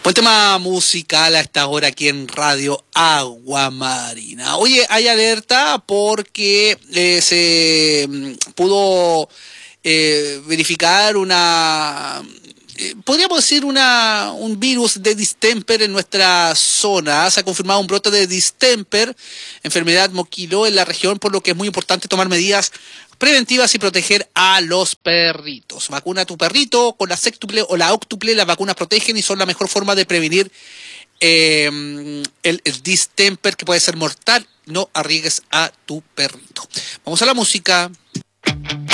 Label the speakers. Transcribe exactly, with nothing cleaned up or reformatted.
Speaker 1: Buen tema musical a esta hora aquí en Radio Agua Marina. Oye, hay alerta porque eh, se pudo eh, verificar una... Eh, podríamos decir una un virus de distemper en nuestra zona. Se ha confirmado un brote de distemper, enfermedad moquilo en la región, por lo que es muy importante tomar medidas preventivas y proteger a los perritos. Vacuna a tu perrito con la sextuple o la octuple. Las vacunas protegen y son la mejor forma de prevenir eh, el, el distemper, que puede ser mortal. No arriesgues a tu perrito. Vamos a la música.